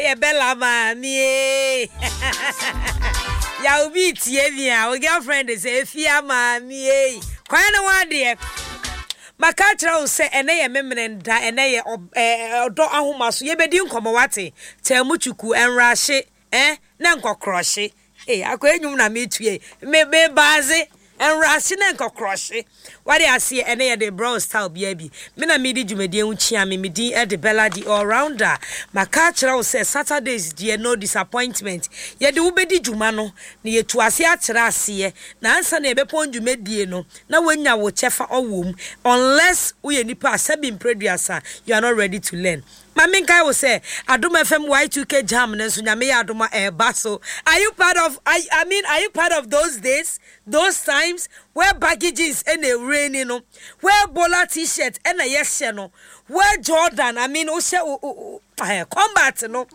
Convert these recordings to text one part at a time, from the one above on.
ye bella mami. Ya ubi tie bia, our girlfriend is efia mami. Kwai na wa de. Makatra wo se ene ye memene da ene ye odo ahoma so ye bedi nkomo wate temuchuku enrahye na nkokrohye akwenwum na metue me baze enrahye na nkokrohye wade ase ene ye de brown style bia bi me na medi dwumadi enwuchia me medi e de bella di all rounder makatra wo se Saturdays die no disappointment ye de wo bedi dwuma no na ye tu ase akere ase na ansa na ebepon dwumadie no na wanya wo chefa owom unless we nipa sabi impreduasa you are not ready to learn. Maminka will say, Aduma FM Y2K jam nenso nyame ya aduma baso. Are you part of are you part of those days, those times where baggages and a rain, you know, where Bola t-shirt and a yes no, where Jordan, combat no.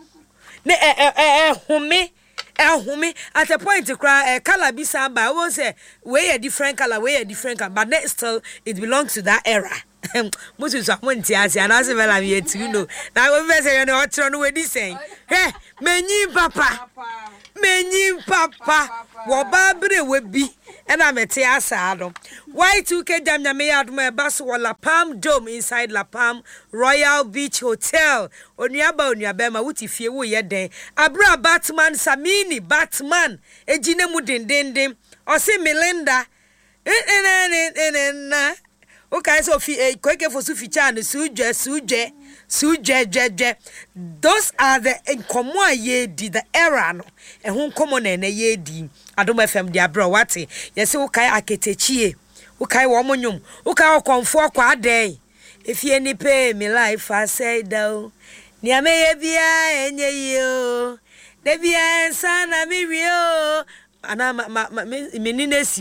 Home at a point to cry color be some but I won't say way a different color, but next still it belongs to that era. Most of someone tears and as well I'm yet to know. Now we say you know turn away this saying. Hey, many papa. Wababre we be and I'm a teasado. Y2K jam ya me ad my bus or La Palm Dome inside La Palm Royal Beach Hotel. Onyaba onyabema wuti fie wo ye den. Abra Batman Samini Batman ejine mu dendendem. Ose Melinda okay, so quick for Sufichan, suje. Those are the common ye did the era no. And whom common and a ye di. I don't know if I'm dear bro, what yes, okay, I can teach ye. Okay, woman, okay, come for quite day. If ye any pay me life, I say though. Near me be and ye, there be a son, I be real. And I'm my